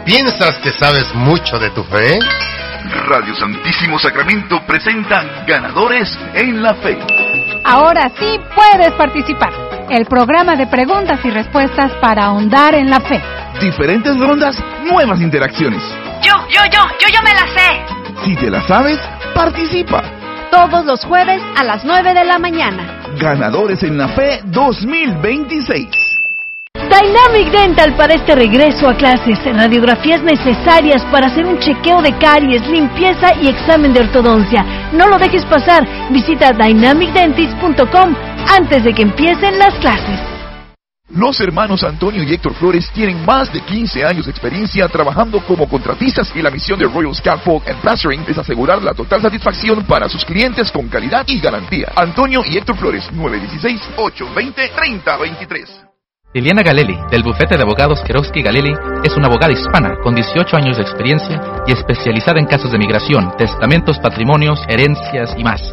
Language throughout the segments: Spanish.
¿Piensas que sabes mucho de tu fe? Radio Santísimo Sacramento presenta Ganadores en la Fe. Ahora sí puedes participar. El programa de preguntas y respuestas para ahondar en la fe. Diferentes rondas, nuevas interacciones. Yo me la sé. Si te la sabes, participa. Todos los jueves a las 9 de la mañana. Ganadores en la Fe 2026. Dynamic Dental para este regreso a clases. Radiografías necesarias para hacer un chequeo de caries, limpieza y examen de ortodoncia. No lo dejes pasar. Visita dynamicdentist.com antes de que empiecen las clases. Los hermanos Antonio y Héctor Flores tienen más de 15 años de experiencia trabajando como contratistas y la misión de Royal Scaffold and Plastering es asegurar la total satisfacción para sus clientes con calidad y garantía. Antonio y Héctor Flores, 916-820-3023. Liliana Galeli, del bufete de abogados Kerowski Galeli, es una abogada hispana con 18 años de experiencia y especializada en casos de migración, testamentos, patrimonios, herencias y más.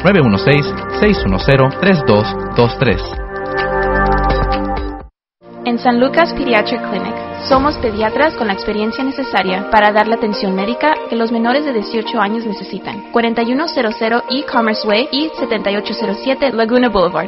916-610-3223. En San Lucas Pediatric Clinic, somos pediatras con la experiencia necesaria para dar la atención médica que los menores de 18 años necesitan. 4100 E-Commerce Way y 7807 Laguna Boulevard,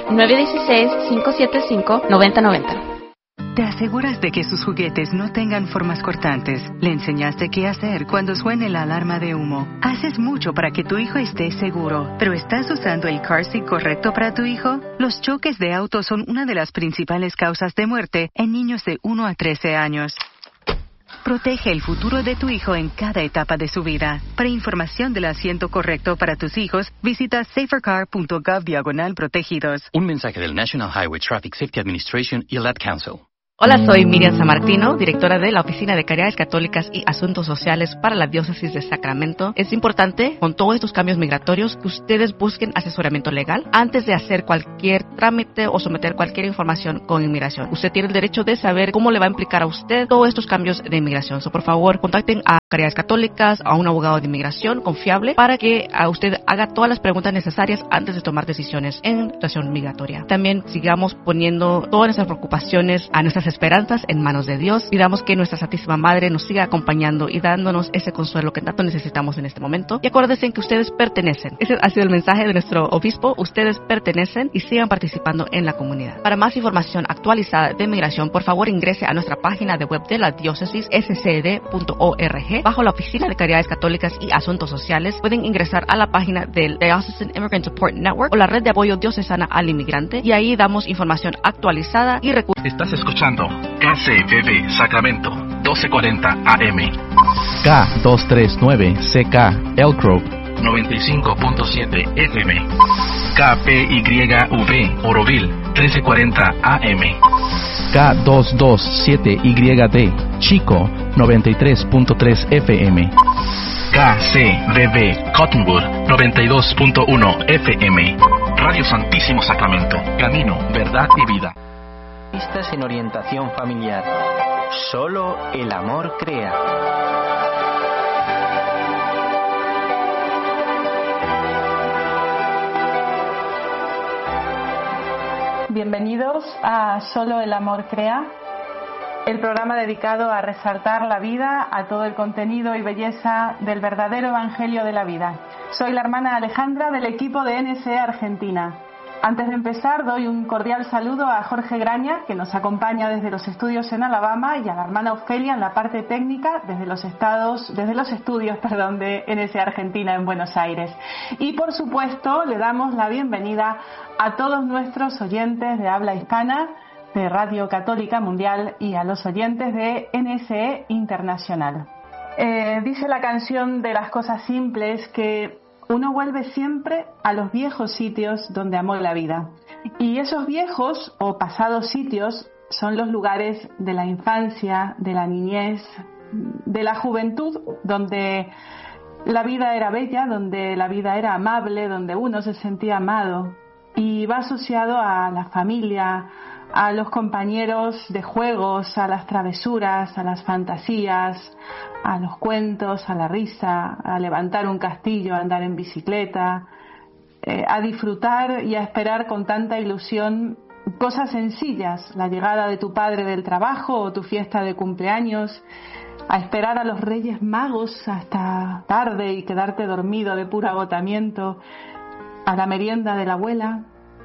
916-575-9090. Te aseguras de que sus juguetes no tengan formas cortantes. Le enseñaste qué hacer cuando suene la alarma de humo. Haces mucho para que tu hijo esté seguro, pero ¿estás usando el car seat correcto para tu hijo? Los choques de auto son una de las principales causas de muerte en niños de 1 a 13 años. Protege el futuro de tu hijo en cada etapa de su vida. Para información del asiento correcto para tus hijos, visita safercar.gov/protegidos. Un mensaje del National Highway Traffic Safety Administration y el Ad Council. Hola, soy Miriam Sammartino, directora de la Oficina de Caridades Católicas y Asuntos Sociales para la Diócesis de Sacramento. Es importante, con todos estos cambios migratorios, que ustedes busquen asesoramiento legal antes de hacer cualquier trámite o someter cualquier información con inmigración. Usted tiene el derecho de saber cómo le va a implicar a usted todos estos cambios de inmigración. Por favor, contacten a Caridades Católicas, a un abogado de inmigración confiable para que a usted haga todas las preguntas necesarias antes de tomar decisiones en situación migratoria. También sigamos poniendo todas nuestras preocupaciones, a nuestras esperanzas en manos de Dios. Pidamos que nuestra Santísima Madre nos siga acompañando y dándonos ese consuelo que tanto necesitamos en este momento. Y acuérdense que ustedes pertenecen. Ese ha sido el mensaje de nuestro obispo. Ustedes pertenecen y sigan participando en la comunidad. Para más información actualizada de migración, por favor ingrese a nuestra página de web de la diócesis scd.org. Bajo la Oficina de Caridades Católicas y Asuntos Sociales pueden ingresar a la página del Diocesan Immigrant Support Network o la red de apoyo diocesana al inmigrante, y ahí damos información actualizada y recursos. Estás escuchando KCBB Sacramento 1240 AM, K239CK Elk Grove 95.7 FM, KPYV Oroville 1340 AM, K227YD Chico 93.3 FM, KCBB Cottonwood 92.1 FM. Radio Santísimo Sacramento, camino, verdad y vida. En orientación familiar. Solo el amor crea. Bienvenidos a Solo el amor crea, el programa dedicado a resaltar la vida, a todo el contenido y belleza del verdadero evangelio de la vida. Soy la hermana Alejandra del equipo de NSE Argentina. Antes de empezar, doy un cordial saludo a Jorge Graña, que nos acompaña desde los estudios en Alabama, y a la hermana Ofelia en la parte técnica desde los estudios de NSE Argentina en Buenos Aires. Y por supuesto, le damos la bienvenida a todos nuestros oyentes de habla hispana de Radio Católica Mundial y a los oyentes de NSE Internacional. Dice la canción de las cosas simples que uno vuelve siempre a los viejos sitios donde amó la vida. Y esos viejos o pasados sitios son los lugares de la infancia, de la niñez, de la juventud, donde la vida era bella, donde la vida era amable, donde uno se sentía amado. Y va asociado a la familia, a los compañeros de juegos, a las travesuras, a las fantasías, a los cuentos, a la risa, a levantar un castillo, a andar en bicicleta, a disfrutar y a esperar con tanta ilusión cosas sencillas, la llegada de tu padre del trabajo o tu fiesta de cumpleaños, a esperar a los Reyes Magos hasta tarde y quedarte dormido de puro agotamiento, a la merienda de la abuela.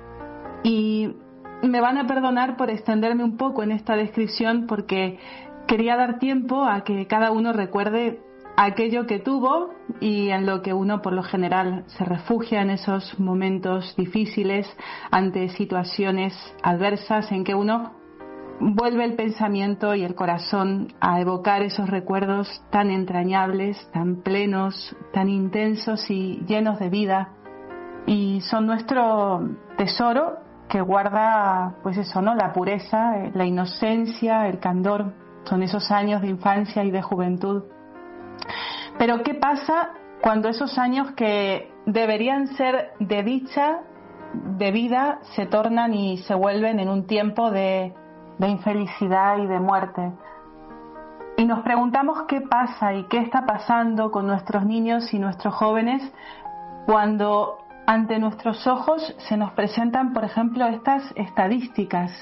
Y me van a perdonar por extenderme un poco en esta descripción, porque quería dar tiempo a que cada uno recuerde aquello que tuvo y en lo que uno por lo general se refugia en esos momentos difíciles, ante situaciones adversas en que uno vuelve el pensamiento y el corazón a evocar esos recuerdos tan entrañables, tan plenos, tan intensos y llenos de vida, y son nuestro tesoro que guarda, pues eso, ¿no?, la pureza, la inocencia, el candor. Son esos años de infancia y de juventud. Pero ¿qué pasa cuando esos años que deberían ser de dicha, de vida, se tornan y se vuelven en un tiempo de infelicidad y de muerte? Y nos preguntamos qué pasa y qué está pasando con nuestros niños y nuestros jóvenes cuando ante nuestros ojos se nos presentan, por ejemplo, estas estadísticas.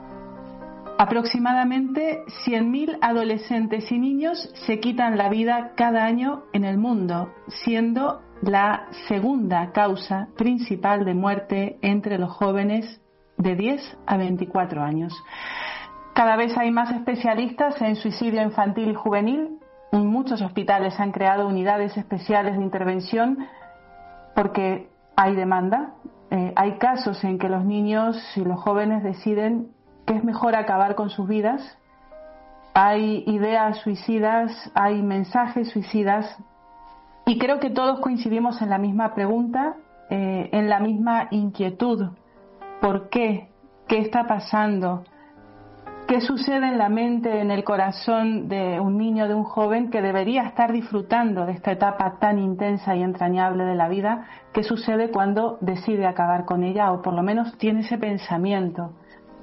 Aproximadamente 100.000 adolescentes y niños se quitan la vida cada año en el mundo, siendo la segunda causa principal de muerte entre los jóvenes de 10 a 24 años. Cada vez hay más especialistas en suicidio infantil y juvenil. En muchos hospitales han creado unidades especiales de intervención porque hay demanda. Hay casos en que los niños y los jóvenes deciden que es mejor acabar con sus vidas. Hay ideas suicidas, hay mensajes suicidas, y creo que todos coincidimos en la misma pregunta, en la misma inquietud. ¿Por qué? ¿Qué está pasando? ¿Qué sucede en la mente, en el corazón de un niño, de un joven que debería estar disfrutando de esta etapa tan intensa y entrañable de la vida? ¿Qué sucede cuando decide acabar con ella, o por lo menos tiene ese pensamiento?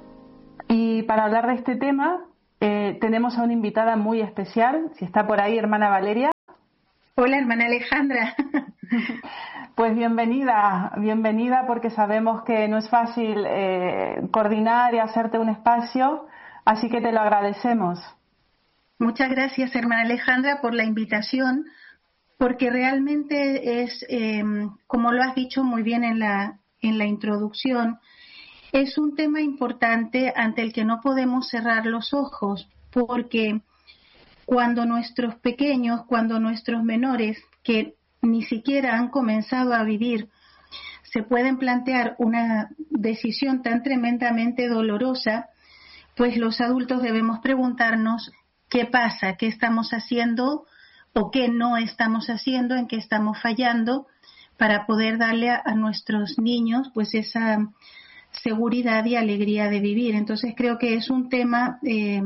Y para hablar de este tema tenemos a una invitada muy especial. Si está por ahí, hermana Valeria. Hola, hermana Alejandra. Pues bienvenida, porque sabemos que no es fácil coordinar y hacerte un espacio, así que te lo agradecemos. Muchas gracias, hermana Alejandra, por la invitación, porque realmente es, como lo has dicho muy bien en la introducción, es un tema importante ante el que no podemos cerrar los ojos, porque cuando nuestros pequeños, cuando nuestros menores, que ni siquiera han comenzado a vivir, se pueden plantear una decisión tan tremendamente dolorosa, pues los adultos debemos preguntarnos qué pasa, qué estamos haciendo o qué no estamos haciendo, en qué estamos fallando, para poder darle a nuestros niños pues esa seguridad y alegría de vivir. Entonces creo que es un tema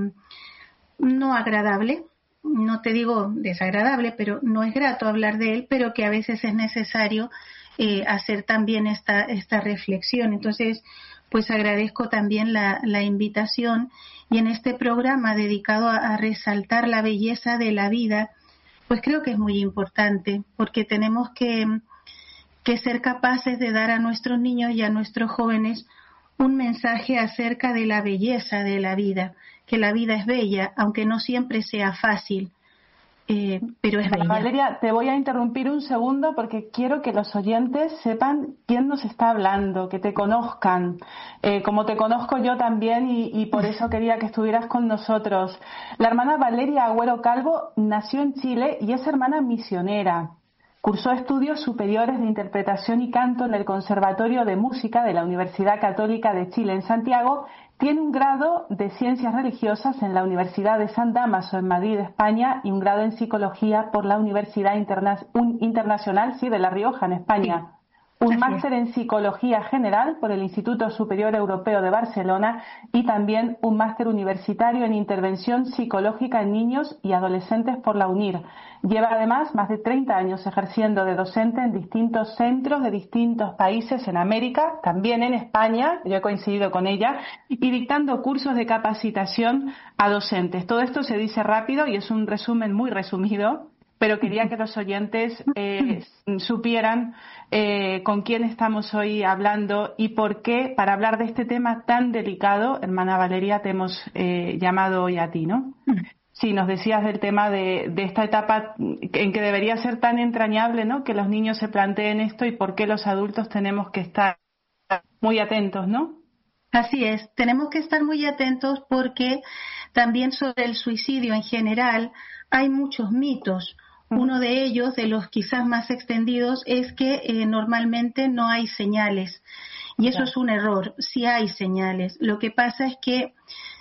no agradable, no te digo desagradable, pero no es grato hablar de él, pero que a veces es necesario hacer también esta reflexión. Entonces, pues agradezco también la invitación, y en este programa dedicado a resaltar la belleza de la vida, pues creo que es muy importante, porque tenemos que ser capaces de dar a nuestros niños y a nuestros jóvenes un mensaje acerca de la belleza de la vida, que la vida es bella, aunque no siempre sea fácil, pero es bella. Valeria, te voy a interrumpir un segundo porque quiero que los oyentes sepan quién nos está hablando, que te conozcan, como te conozco yo también, y por eso quería que estuvieras con nosotros. La hermana Valeria Agüero Calvo nació en Chile y es hermana misionera. Cursó estudios superiores de interpretación y canto en el Conservatorio de Música de la Universidad Católica de Chile en Santiago. Tiene un grado de Ciencias Religiosas en la Universidad de San Dámaso en Madrid, España, y un grado en Psicología por la Universidad Internacional de La Rioja, en España. Un máster en Psicología General por el Instituto Superior Europeo de Barcelona, y también un máster universitario en Intervención Psicológica en Niños y Adolescentes por la UNIR. Lleva además más de 30 años ejerciendo de docente en distintos centros de distintos países en América, también en España, yo he coincidido con ella, y dictando cursos de capacitación a docentes. Todo esto se dice rápido y es un resumen muy resumido, pero quería que los oyentes supieran con quién estamos hoy hablando y por qué, para hablar de este tema tan delicado, hermana Valeria, te hemos llamado hoy a ti, ¿no? Sí, nos decías del tema de esta etapa en que debería ser tan entrañable, ¿no? Que los niños se planteen esto y por qué los adultos tenemos que estar muy atentos, ¿no? Así es, tenemos que estar muy atentos porque también sobre el suicidio en general hay muchos mitos. Uno de ellos, de los quizás más extendidos, es que normalmente no hay señales. Y eso es un error, sí hay señales. Lo que pasa es que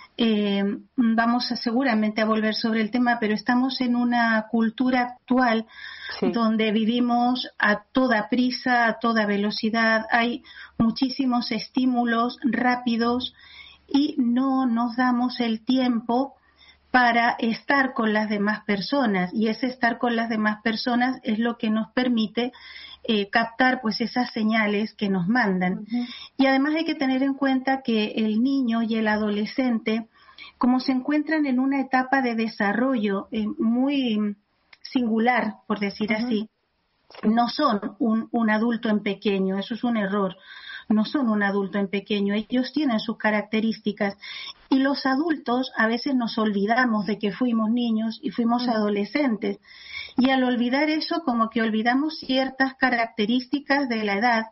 vamos seguramente a volver sobre el tema, pero estamos en una cultura actual donde vivimos a toda prisa, a toda velocidad, hay muchísimos estímulos rápidos y no nos damos el tiempo para estar con las demás personas, y ese estar con las demás personas es lo que nos permite captar pues esas señales que nos mandan. Y además hay que tener en cuenta que el niño y el adolescente, como se encuentran en una etapa de desarrollo muy singular, por decir así, no son un adulto en pequeño, eso es un error. No son un adulto en pequeño, ellos tienen sus características y los adultos a veces nos olvidamos de que fuimos niños y fuimos adolescentes, y al olvidar eso como que olvidamos ciertas características de la edad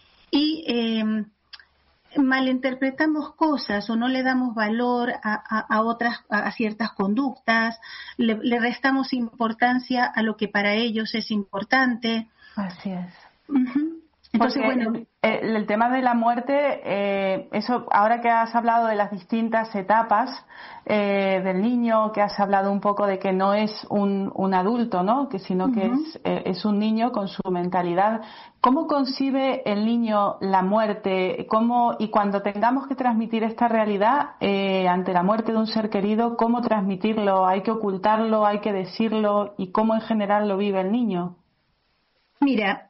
y malinterpretamos cosas o no le damos valor a ciertas conductas, le restamos importancia a lo que para ellos es importante. Así es. Entonces, porque bueno, el tema de la muerte, eso, ahora que has hablado de las distintas etapas del niño, que has hablado un poco de que no es un adulto, ¿no? Sino que es un niño con su mentalidad. ¿Cómo concibe el niño la muerte? Y cuando tengamos que transmitir esta realidad ante la muerte de un ser querido, ¿cómo transmitirlo? ¿Hay que ocultarlo? ¿Hay que decirlo? ¿Y cómo en general lo vive el niño? Mira,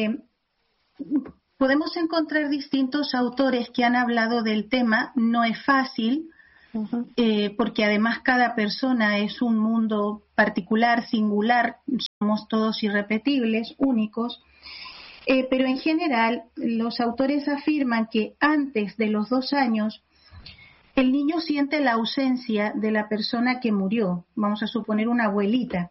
podemos encontrar distintos autores que han hablado del tema. No es fácil, porque además cada persona es un mundo particular, singular, somos todos irrepetibles, únicos, pero en general los autores afirman que antes de los 2 años el niño siente la ausencia de la persona que murió, vamos a suponer una abuelita.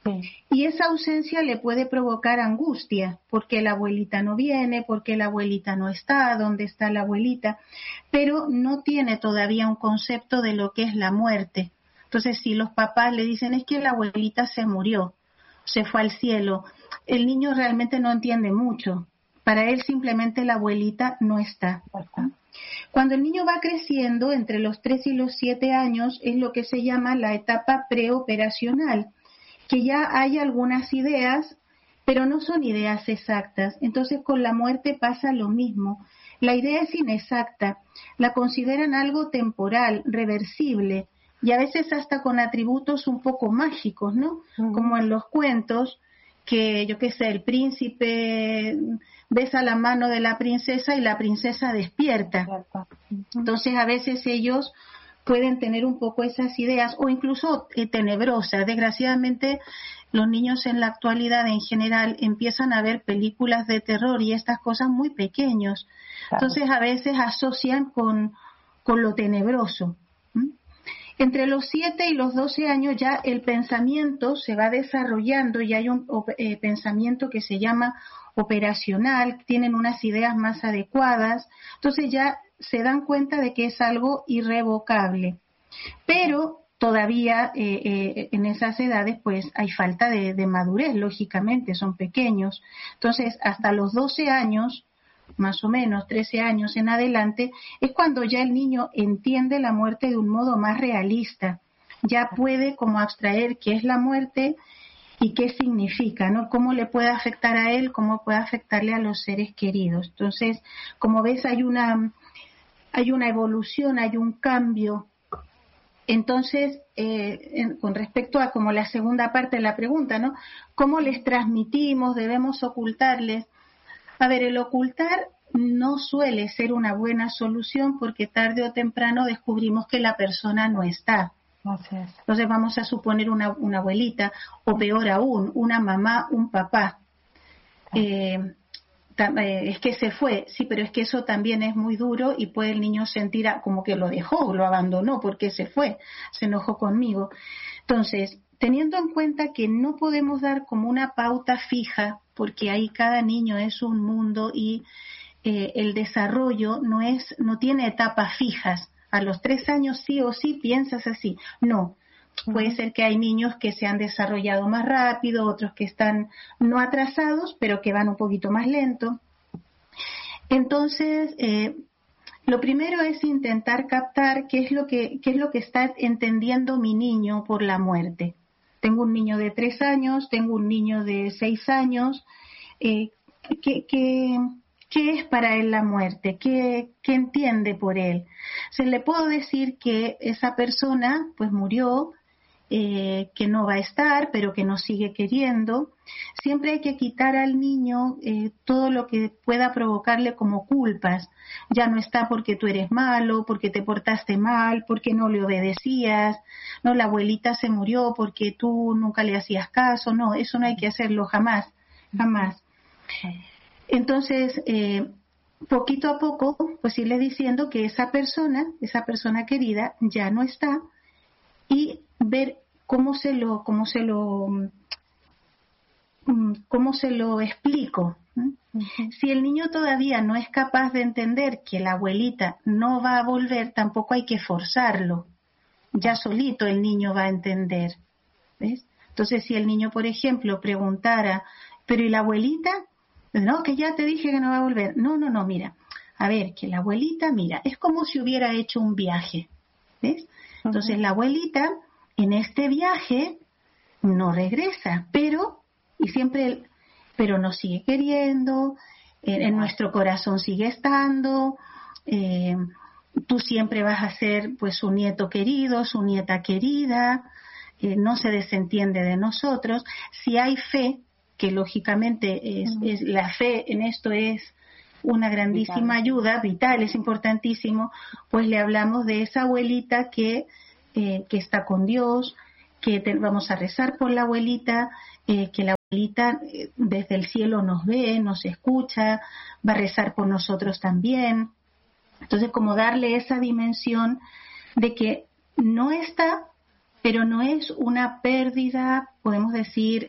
Y esa ausencia le puede provocar angustia, porque la abuelita no viene, porque la abuelita no está, dónde está la abuelita, pero no tiene todavía un concepto de lo que es la muerte. Entonces, si los papás le dicen es que la abuelita se murió, se fue al cielo, el niño realmente no entiende mucho. Para él simplemente la abuelita no está. Cuando el niño va creciendo, entre los 3 y los 7 años, es lo que se llama la etapa preoperacional, que ya hay algunas ideas, pero no son ideas exactas. Entonces con la muerte pasa lo mismo. La idea es inexacta, la consideran algo temporal, reversible, y a veces hasta con atributos un poco mágicos, ¿no? Como en los cuentos, que yo qué sé, el príncipe besa la mano de la princesa y la princesa despierta. Entonces a veces ellos pueden tener un poco esas ideas, o incluso tenebrosas. Desgraciadamente los niños en la actualidad en general empiezan a ver películas de terror y estas cosas muy pequeños. Entonces a veces asocian con lo tenebroso. Entre los 7 y los 12 años ya el pensamiento se va desarrollando y hay un pensamiento que se llama operacional, tienen unas ideas más adecuadas, entonces ya se dan cuenta de que es algo irrevocable. Pero todavía en esas edades pues hay falta de madurez, lógicamente, son pequeños. Entonces hasta los 12 años, más o menos 13 años en adelante, es cuando ya el niño entiende la muerte de un modo más realista. Ya puede como abstraer qué es la muerte y qué significa, ¿no? Cómo le puede afectar a él, cómo puede afectarle a los seres queridos. Entonces, como ves, hay una evolución, hay un cambio. Entonces, con respecto a como la segunda parte de la pregunta, ¿no? ¿Cómo les transmitimos? ¿Debemos ocultarles? A ver, el ocultar no suele ser una buena solución porque tarde o temprano descubrimos que la persona no está. Entonces vamos a suponer una abuelita, o peor aún, una mamá, un papá. Es que se fue, sí, pero es que eso también es muy duro y puede el niño sentir como que lo dejó, lo abandonó porque se fue, se enojó conmigo. Entonces, teniendo en cuenta que no podemos dar como una pauta fija, porque ahí cada niño es un mundo y el desarrollo no tiene etapas fijas. A los 3 años sí o sí piensas así. No. Puede ser que hay niños que se han desarrollado más rápido, otros que están no atrasados, pero que van un poquito más lento. Entonces, lo primero es intentar captar qué es lo que está entendiendo mi niño por la muerte. Tengo un niño de 3 años, tengo un niño de 6 años. ¿Qué es para él la muerte? ¿Qué entiende por él? Se le puedo decir que esa persona pues murió, que no va a estar, pero que nos sigue queriendo. Siempre hay que quitar al niño todo lo que pueda provocarle como culpas. Ya no está porque tú eres malo, porque te portaste mal, porque no le obedecías. No, la abuelita se murió porque tú nunca le hacías caso. No, eso no hay que hacerlo jamás, jamás. Entonces, poquito a poco, pues irle diciendo que esa persona querida ya no está, y ver cómo se lo explico. Si el niño todavía no es capaz de entender que la abuelita no va a volver, tampoco hay que forzarlo. Ya solito el niño va a entender. ¿Ves? Entonces, si el niño, por ejemplo, preguntara, ¿pero y la abuelita? No, que ya te dije que no va a volver. No, mira. A ver, que la abuelita, mira, es como si hubiera hecho un viaje. ¿Ves? Entonces, la abuelita en este viaje no regresa, pero nos sigue queriendo, en nuestro corazón sigue estando, tú siempre vas a ser pues su nieto querido, su nieta querida, no se desentiende de nosotros. Si hay fe, que lógicamente es la fe en esto es una grandísima ayuda, vital, es importantísimo, pues le hablamos de esa abuelita que está con Dios, que vamos a rezar por la abuelita, que la abuelita desde el cielo nos ve, nos escucha, va a rezar por nosotros también. Entonces, como darle esa dimensión de que no está, pero no es una pérdida, podemos decir,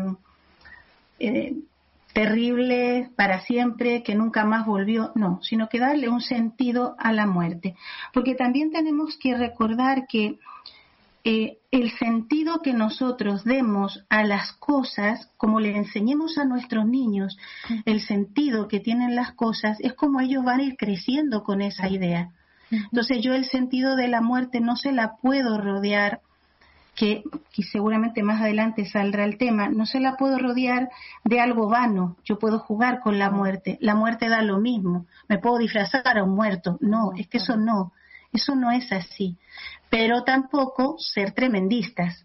terrible para siempre, que nunca más volvió, no, sino que darle un sentido a la muerte. Porque también tenemos que recordar que el sentido que nosotros demos a las cosas, como le enseñemos a nuestros niños, el sentido que tienen las cosas, es como ellos van a ir creciendo con esa idea. Entonces yo el sentido de la muerte no se la puedo rodear, que seguramente más adelante saldrá el tema, no se la puedo rodear de algo vano. Yo puedo jugar con la muerte da lo mismo, me puedo disfrazar a un muerto, no, es que eso no es así, pero tampoco ser tremendistas,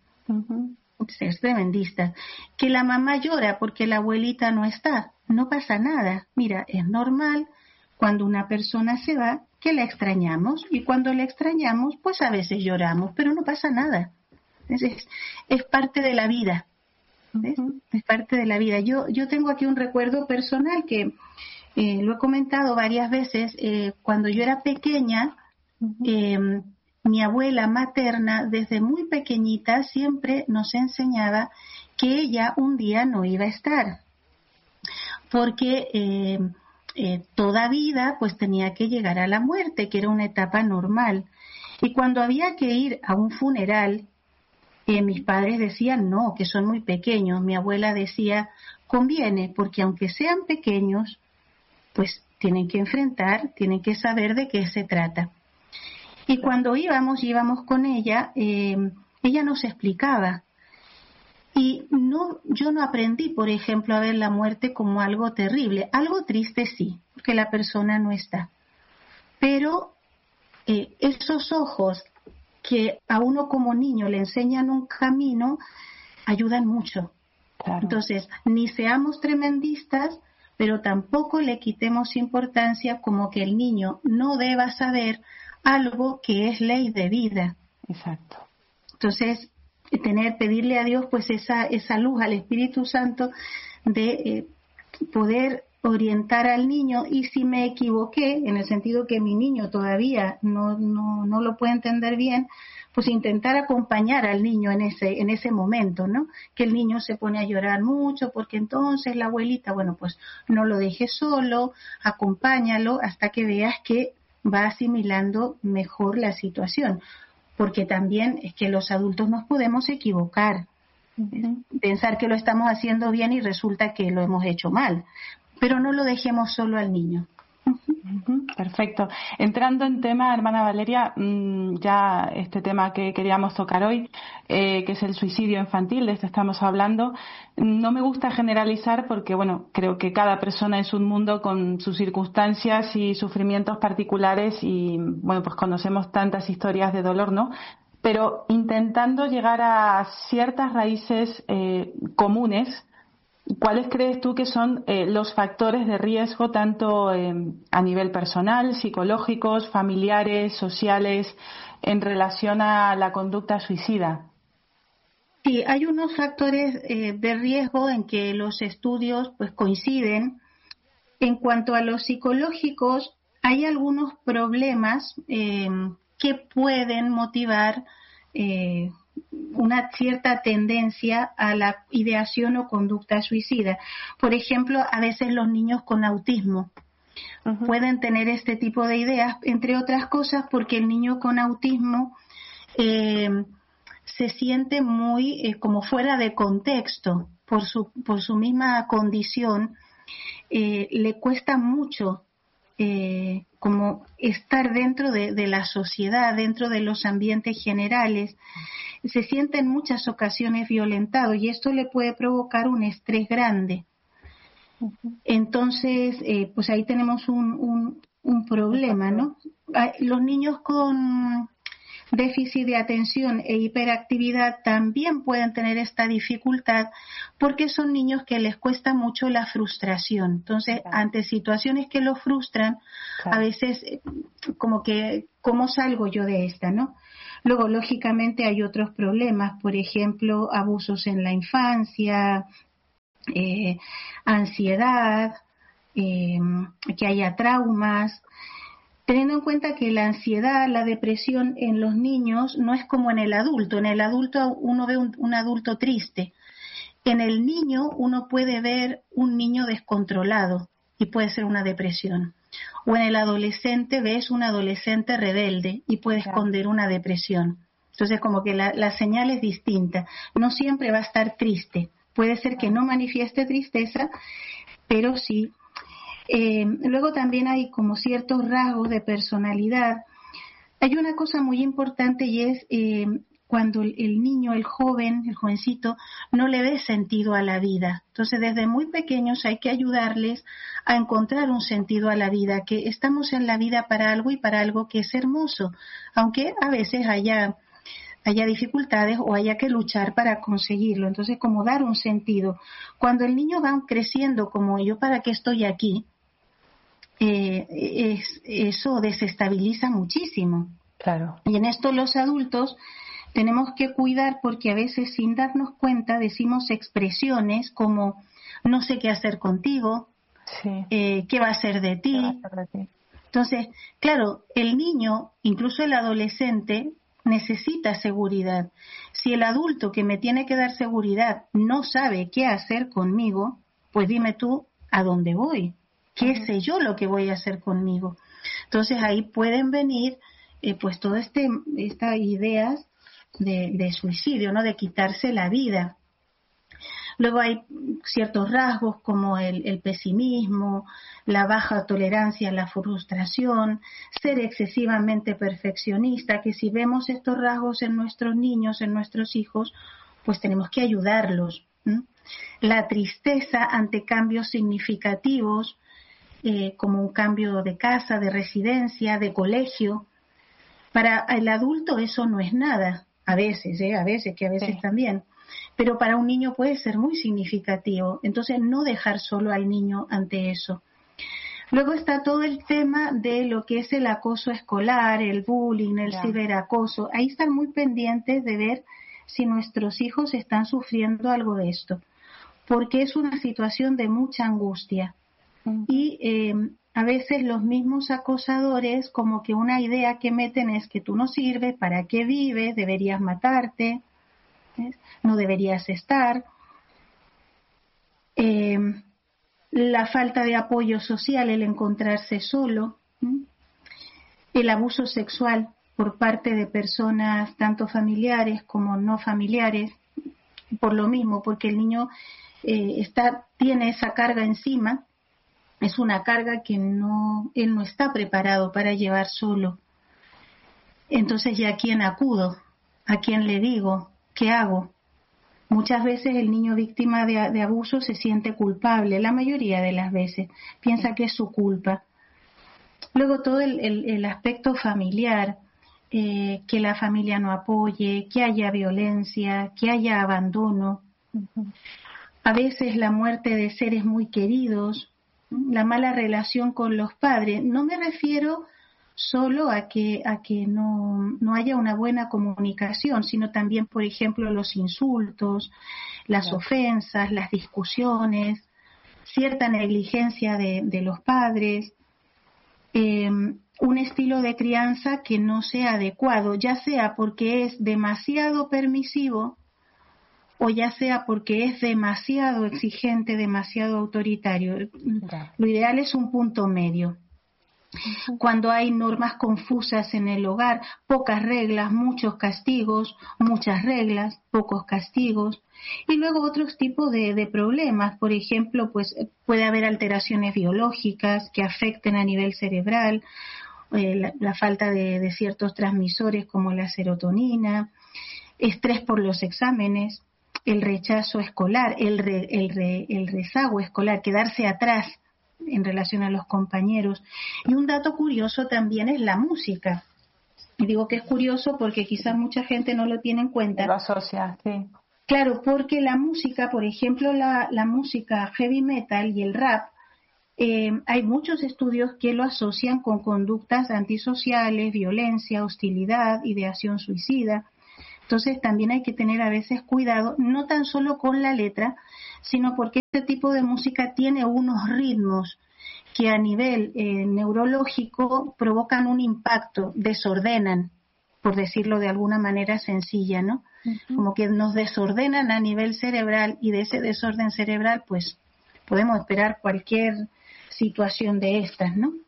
que la mamá llora porque la abuelita no está, no pasa nada, mira, es normal cuando una persona se va que la extrañamos, y cuando la extrañamos pues a veces lloramos, pero no pasa nada. Es parte de la vida, ¿ves? Es parte de la vida. Yo tengo aquí un recuerdo personal que lo he comentado varias veces. Cuando yo era pequeña, mi abuela materna, desde muy pequeñita, siempre nos enseñaba que ella un día no iba a estar, porque toda vida pues tenía que llegar a la muerte, que era una etapa normal. Y cuando había que ir a un funeral, mis padres decían no, que son muy pequeños. Mi abuela decía, conviene, porque aunque sean pequeños, pues tienen que enfrentar, tienen que saber de qué se trata. Y cuando íbamos con ella, ella nos explicaba. Y yo no aprendí, por ejemplo, a ver la muerte como algo terrible. Algo triste sí, porque la persona no está. Pero esos ojos que a uno como niño le enseñan un camino, ayudan mucho. Claro. Entonces, ni seamos tremendistas, pero tampoco le quitemos importancia como que el niño no deba saber algo que es ley de vida. Exacto. Entonces, pedirle a Dios pues esa luz, al Espíritu Santo, de poder orientar al niño. Y si me equivoqué, en el sentido que mi niño todavía no lo puede entender bien, pues intentar acompañar al niño en ese momento, ¿no? Que el niño se pone a llorar mucho porque entonces la abuelita, bueno, pues no lo dejes solo, acompáñalo hasta que veas que va asimilando mejor la situación, porque también es que los adultos nos podemos equivocar, pensar que lo estamos haciendo bien y resulta que lo hemos hecho mal, pero no lo dejemos solo al niño. Perfecto. Entrando en tema, hermana Valeria, ya este tema que queríamos tocar hoy, que es el suicidio infantil, de esto estamos hablando, no me gusta generalizar porque, bueno, creo que cada persona es un mundo con sus circunstancias y sufrimientos particulares y, bueno, pues conocemos tantas historias de dolor, ¿no? Pero intentando llegar a ciertas raíces comunes, ¿cuáles crees tú que son los factores de riesgo tanto a nivel personal, psicológicos, familiares, sociales, en relación a la conducta suicida? Sí, hay unos factores de riesgo en que los estudios pues coinciden. En cuanto a los psicológicos, hay algunos problemas que pueden motivar una cierta tendencia a la ideación o conducta suicida. Por ejemplo, a veces los niños con autismo pueden tener este tipo de ideas, entre otras cosas porque el niño con autismo se siente muy como fuera de contexto por su misma condición. Le cuesta mucho como estar dentro de la sociedad, dentro de los ambientes generales. Se siente en muchas ocasiones violentado y esto le puede provocar un estrés grande. Entonces, pues ahí tenemos un problema, ¿no? Los niños con déficit de atención e hiperactividad también pueden tener esta dificultad porque son niños que les cuesta mucho la frustración. Entonces, ante situaciones que los frustran, a veces como que, ¿cómo salgo yo de esta, no? Luego, lógicamente, hay otros problemas, por ejemplo, abusos en la infancia, ansiedad, que haya traumas. Teniendo en cuenta que la ansiedad, la depresión en los niños no es como en el adulto. En el adulto uno ve un adulto triste. En el niño uno puede ver un niño descontrolado y puede ser una depresión. O en el adolescente ves un adolescente rebelde y puede esconder una depresión. Entonces como que la señal es distinta. No siempre va a estar triste. Puede ser que no manifieste tristeza, pero sí. Luego también hay como ciertos rasgos de personalidad. Hay una cosa muy importante y es cuando el niño, el joven, el jovencito, no le ve sentido a la vida. Entonces, desde muy pequeños hay que ayudarles a encontrar un sentido a la vida, que estamos en la vida para algo y para algo que es hermoso, aunque a veces haya dificultades o haya que luchar para conseguirlo. Entonces, como dar un sentido. Cuando el niño va creciendo como yo, ¿para qué estoy aquí? Eso desestabiliza muchísimo. Claro. Y en esto los adultos tenemos que cuidar porque a veces sin darnos cuenta decimos expresiones como no sé qué hacer contigo, qué va a ser de ti. Entonces, claro, el niño, incluso el adolescente, necesita seguridad. Si el adulto que me tiene que dar seguridad no sabe qué hacer conmigo, pues dime tú a dónde voy. ¿Qué sé yo lo que voy a hacer conmigo? Entonces ahí pueden venir pues todas estas ideas de suicidio, ¿no? De quitarse la vida. Luego hay ciertos rasgos como el pesimismo, la baja tolerancia a la frustración, ser excesivamente perfeccionista, que si vemos estos rasgos en nuestros niños, en nuestros hijos, pues tenemos que ayudarlos. La tristeza ante cambios significativos, como un cambio de casa, de residencia, de colegio. Para el adulto eso no es nada, a veces también, pero para un niño puede ser muy significativo. Entonces no dejar solo al niño ante eso. Luego está todo el tema de lo que es el acoso escolar, el bullying, el ciberacoso. Ahí están muy pendientes de ver si nuestros hijos están sufriendo algo de esto, porque es una situación de mucha angustia. Y a veces los mismos acosadores, como que una idea que meten es que tú no sirves, ¿para qué vives? Deberías matarte, ¿ves? No deberías estar. La falta de apoyo social, el encontrarse solo, el abuso sexual por parte de personas tanto familiares como no familiares, por lo mismo, porque el niño tiene esa carga encima. Es una carga que él no está preparado para llevar solo. Entonces, ¿ya a quién acudo? ¿A quién le digo? ¿Qué hago? Muchas veces el niño víctima de abuso se siente culpable, la mayoría de las veces. Piensa que es su culpa. Luego todo el aspecto familiar, que la familia no apoye, que haya violencia, que haya abandono. A veces la muerte de seres muy queridos, la mala relación con los padres. No me refiero solo a que no haya una buena comunicación, sino también, por ejemplo, los insultos, las ofensas, las discusiones, cierta negligencia de los padres, un estilo de crianza que no sea adecuado, ya sea porque es demasiado permisivo o ya sea porque es demasiado exigente, demasiado autoritario. Lo ideal es un punto medio. Cuando hay normas confusas en el hogar, pocas reglas, muchos castigos, muchas reglas, pocos castigos. Y luego otros tipos de problemas, por ejemplo, pues puede haber alteraciones biológicas que afecten a nivel cerebral, la falta de ciertos transmisores como la serotonina, estrés por los exámenes, el rechazo escolar, el rezago escolar, quedarse atrás en relación a los compañeros. Y un dato curioso también es la música. Y digo que es curioso porque quizás mucha gente no lo tiene en cuenta. Lo asocia, sí. Claro, porque la música, por ejemplo, la música heavy metal y el rap, hay muchos estudios que lo asocian con conductas antisociales, violencia, hostilidad, ideación suicida. Entonces también hay que tener a veces cuidado, no tan solo con la letra, sino porque este tipo de música tiene unos ritmos que a nivel neurológico provocan un impacto, desordenan, por decirlo de alguna manera sencilla, ¿no? Como que nos desordenan a nivel cerebral, y de ese desorden cerebral pues podemos esperar cualquier situación de estas, ¿no?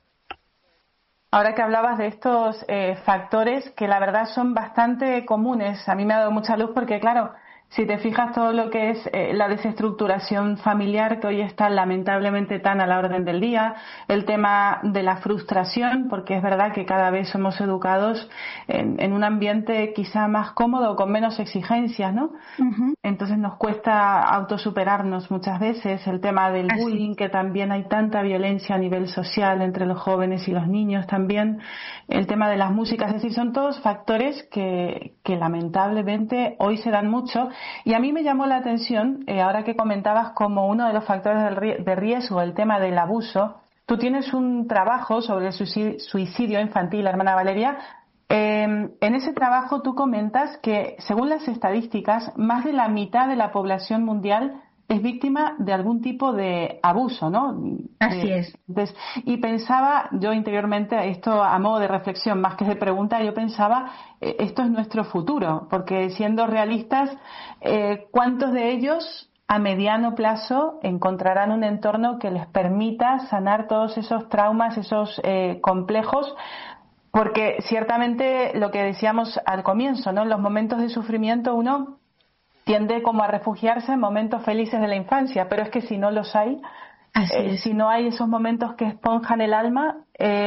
Ahora que hablabas de estos factores que la verdad son bastante comunes, a mí me ha dado mucha luz porque, claro, si te fijas todo lo que es la desestructuración familiar que hoy está lamentablemente tan a la orden del día, el tema de la frustración, porque es verdad que cada vez somos educados en un ambiente quizá más cómodo, con menos exigencias, ¿no? Entonces nos cuesta autosuperarnos muchas veces, el tema del bullying, que también hay tanta violencia a nivel social entre los jóvenes y los niños también, el tema de las músicas, es decir, son todos factores que lamentablemente hoy se dan mucho. Y a mí me llamó la atención, ahora que comentabas como uno de los factores de riesgo el tema del abuso. Tú tienes un trabajo sobre el suicidio infantil, hermana Valeria. En ese trabajo tú comentas que, según las estadísticas, más de la mitad de la población mundial es víctima de algún tipo de abuso, ¿no? Así es. Y pensaba yo interiormente, esto a modo de reflexión más que de pregunta, yo pensaba, esto es nuestro futuro, porque siendo realistas, ¿cuántos de ellos a mediano plazo encontrarán un entorno que les permita sanar todos esos traumas, esos complejos? Porque ciertamente lo que decíamos al comienzo, ¿no? En los momentos de sufrimiento uno tiende como a refugiarse en momentos felices de la infancia, pero es que si no los hay, si no hay esos momentos que esponjan el alma,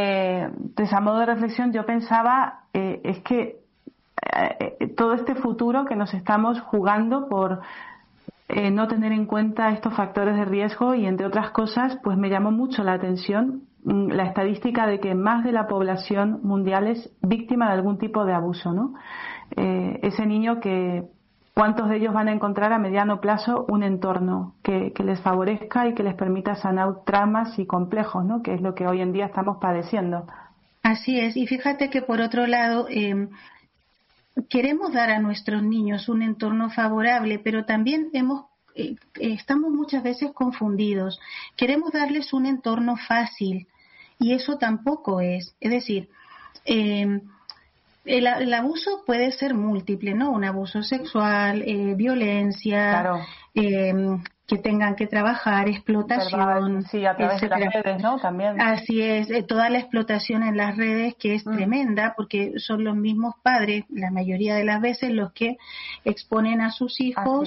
pues a modo de reflexión yo pensaba, es que todo este futuro que nos estamos jugando por no tener en cuenta estos factores de riesgo, y entre otras cosas, pues me llamó mucho la atención la estadística de que más de la población mundial es víctima de algún tipo de abuso, ¿no? Ese niño que ¿cuántos de ellos van a encontrar a mediano plazo un entorno que les favorezca y que les permita sanar traumas y complejos, ¿no? Que es lo que hoy en día estamos padeciendo. Así es, y fíjate que por otro lado queremos dar a nuestros niños un entorno favorable, pero también estamos muchas veces confundidos. Queremos darles un entorno fácil, y eso tampoco es. Es decir, el abuso puede ser múltiple, ¿no? Un abuso sexual, violencia, claro. Que tengan que trabajar, explotación, sí, a través de las redes, ¿no? También. Así es, toda la explotación en las redes, que es tremenda, porque son los mismos padres, la mayoría de las veces, los que exponen a sus hijos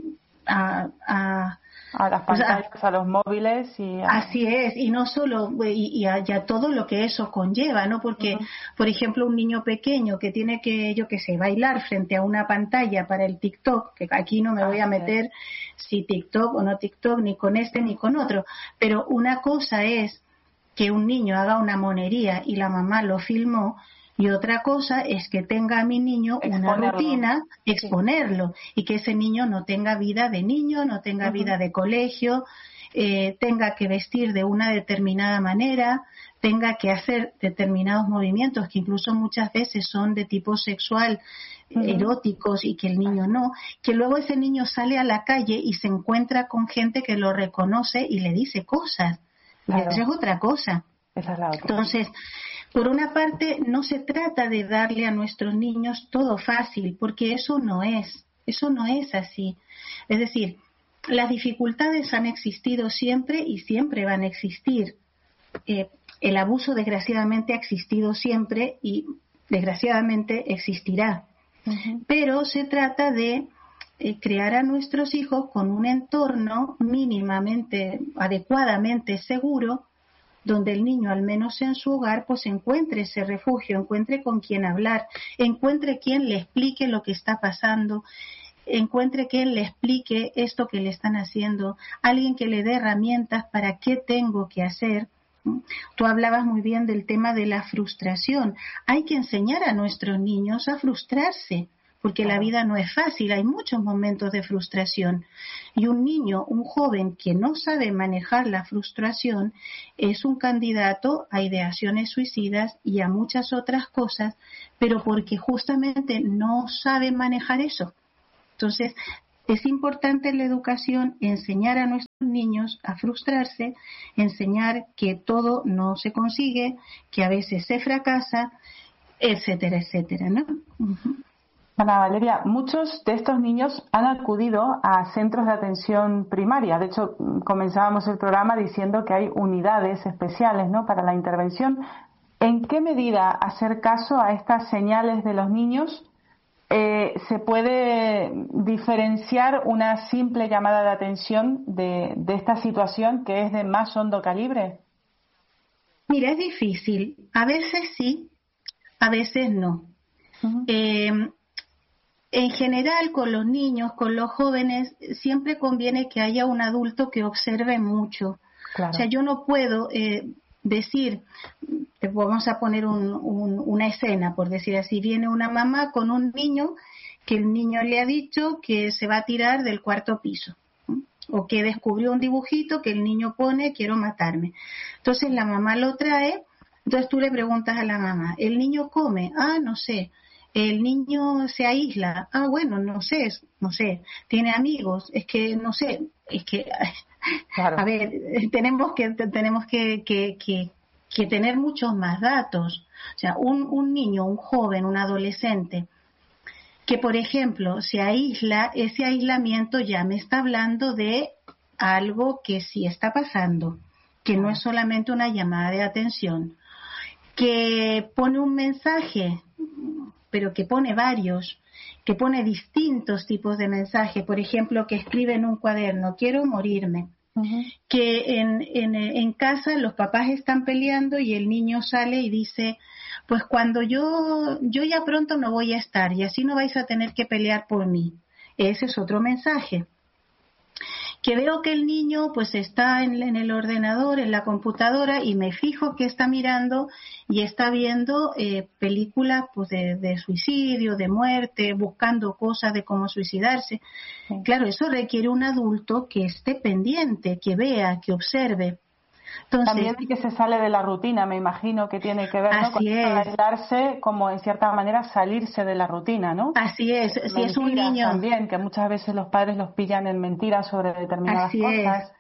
a las pantallas, a los móviles Así es, y no solo, y a todo lo que eso conlleva, ¿no? Porque, por ejemplo, un niño pequeño que tiene que, yo qué sé, bailar frente a una pantalla para el TikTok, que aquí no me voy a meter si TikTok o no TikTok, ni con este ni con otro, pero una cosa es que un niño haga una monería y la mamá lo filmó, y otra cosa es que tenga a mi niño una rutina, exponerlo, y que ese niño no tenga vida de niño, no tenga vida de colegio, tenga que vestir de una determinada manera, tenga que hacer determinados movimientos que incluso muchas veces son de tipo sexual, eróticos, y que el niño no, que luego ese niño sale a la calle y se encuentra con gente que lo reconoce y le dice cosas. Claro. Y eso es otra cosa. Esa es la otra. Entonces, por una parte, no se trata de darle a nuestros niños todo fácil, porque eso no es así. Es decir, las dificultades han existido siempre y siempre van a existir. El abuso, desgraciadamente, ha existido siempre y, desgraciadamente, existirá. Pero se trata de crear a nuestros hijos con un entorno mínimamente, adecuadamente seguro, donde el niño, al menos en su hogar, pues encuentre ese refugio, encuentre con quién hablar, encuentre quien le explique lo que está pasando, encuentre quien le explique esto que le están haciendo, alguien que le dé herramientas para qué tengo que hacer. Tú hablabas muy bien del tema de la frustración. Hay que enseñar a nuestros niños a frustrarse, porque la vida no es fácil, hay muchos momentos de frustración. Y un niño, un joven que no sabe manejar la frustración, es un candidato a ideaciones suicidas y a muchas otras cosas, pero porque justamente no sabe manejar eso. Entonces, es importante en la educación enseñar a nuestros niños a frustrarse, enseñar que todo no se consigue, que a veces se fracasa, etcétera, etcétera, ¿no? Ana Valeria, muchos de estos niños han acudido a centros de atención primaria. De hecho, comenzábamos el programa diciendo que hay unidades especiales, ¿no?, para la intervención. ¿En qué medida hacer caso a estas señales de los niños se puede diferenciar una simple llamada de atención de esta situación que es de más hondo calibre? Mira, es difícil. A veces sí, a veces no. En general, con los niños, con los jóvenes, siempre conviene que haya un adulto que observe mucho. Claro. O sea, yo no puedo decir, vamos a poner una escena, por decir así, viene una mamá con un niño que el niño le ha dicho que se va a tirar del 4º piso, o que descubrió un dibujito que el niño pone, quiero matarme. Entonces la mamá lo trae, entonces tú le preguntas a la mamá, ¿el niño come? Ah, no sé. El niño se aísla. Ah, bueno, no sé. Tiene amigos. Es que no sé. Es que, claro. A ver, tenemos que tener muchos más datos. O sea, un niño, un joven, un adolescente que, por ejemplo, se aísla, ese aislamiento ya me está hablando de algo que sí está pasando, que no es solamente una llamada de atención, que pone un mensaje, pero que pone varios, que pone distintos tipos de mensajes. Por ejemplo, que escribe en un cuaderno, quiero morirme. Que en casa los papás están peleando y el niño sale y dice, pues cuando yo ya pronto no voy a estar y así no vais a tener que pelear por mí. Ese es otro mensaje. Que veo que el niño pues está en el ordenador, en la computadora, y me fijo que está mirando y está viendo películas pues de suicidio, de muerte, buscando cosas de cómo suicidarse. Sí. Claro, eso requiere un adulto que esté pendiente, que vea, que observe. Entonces, también que se sale de la rutina, me imagino que tiene que ver, ¿no?, con aislarse, como en cierta manera salirse de la rutina, ¿no? Así es, si es un niño también, que muchas veces los padres los pillan en mentiras sobre determinadas cosas.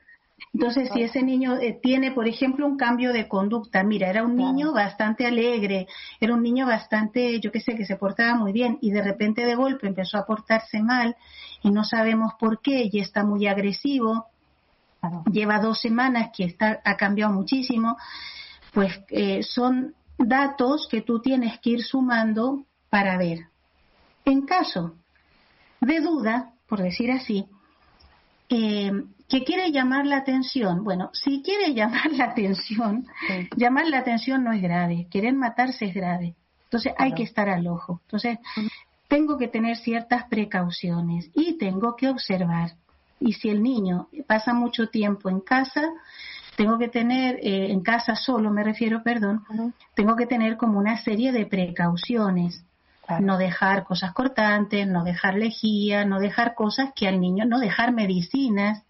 Entonces, si ese niño tiene, por ejemplo, un cambio de conducta, mira, era un niño bastante alegre, era un niño bastante, yo qué sé, que se portaba muy bien, y de repente de golpe empezó a portarse mal y no sabemos por qué, y está muy agresivo, lleva 2 semanas que ha cambiado muchísimo, pues son datos que tú tienes que ir sumando para ver. En caso de duda, por decir así, que quiere llamar la atención. Bueno, si quiere llamar la atención, llamar la atención no es grave, querer matarse es grave. Entonces hay que estar al ojo. Entonces tengo que tener ciertas precauciones y tengo que observar. Y si el niño pasa mucho tiempo en casa, tengo que tener, en casa solo me refiero, tengo que tener como una serie de precauciones. No dejar cosas cortantes, no dejar lejía, no dejar cosas que al niño, no dejar medicinas.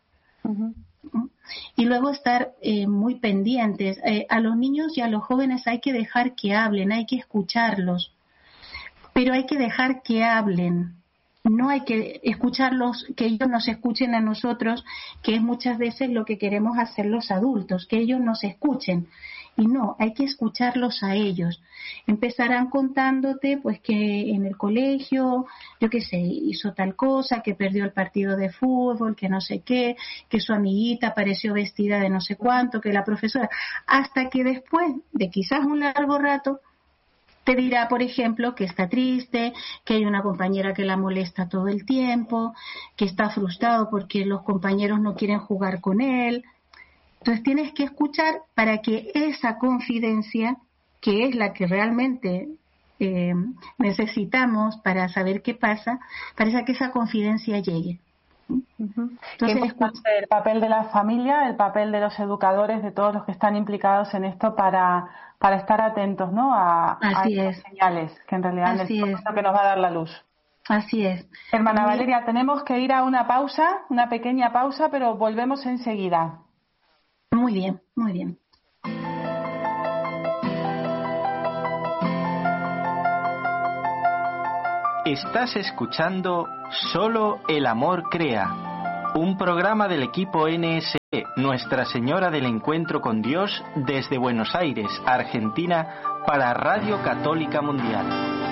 Y luego estar muy pendientes. A los niños y a los jóvenes hay que dejar que hablen, hay que escucharlos, pero hay que dejar que hablen. No hay que escucharlos, que ellos nos escuchen a nosotros, que es muchas veces lo que queremos hacer los adultos, que ellos nos escuchen. Y no, hay que escucharlos a ellos. Empezarán contándote pues que en el colegio, yo qué sé, hizo tal cosa, que perdió el partido de fútbol, que no sé qué, que su amiguita apareció vestida de no sé cuánto, que la profesora, hasta que después de quizás un largo rato te dirá, por ejemplo, que está triste, que hay una compañera que la molesta todo el tiempo, que está frustrado porque los compañeros no quieren jugar con él. Entonces tienes que escuchar para que esa confidencia, que es la que realmente necesitamos para saber qué pasa, para que esa confidencia llegue. Entonces, el papel de la familia, el papel de los educadores, de todos los que están implicados en esto para estar atentos, ¿no? a estas señales, que en realidad es lo que nos va a dar la luz. Así es. Hermana Valeria, tenemos que ir a una pausa, una pequeña pausa, pero volvemos enseguida. Muy bien, muy bien. Estás escuchando Solo el Amor Crea, un programa del equipo NSE, Nuestra Señora del Encuentro con Dios, desde Buenos Aires, Argentina, para Radio Católica Mundial.